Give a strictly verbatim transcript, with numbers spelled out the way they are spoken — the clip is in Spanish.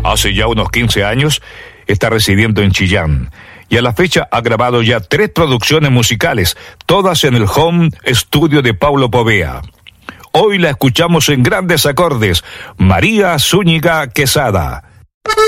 Hace ya unos quince años está residiendo en Chillán y a la fecha ha grabado ya tres producciones musicales, todas en el home studio de Paulo Povea. Hoy la escuchamos en grandes acordes, María Zúñiga Quesada.